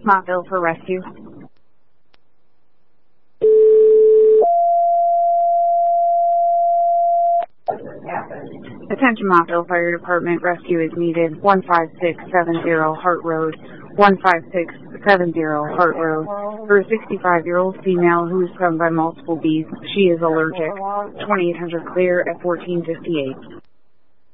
Montville for rescue. Attention Montville Fire Department, rescue is needed. 15670 Hart Road. 15670 Hart Road. For a 65-year-old female who is stung by multiple bees, she is allergic. 2800 clear at 1458.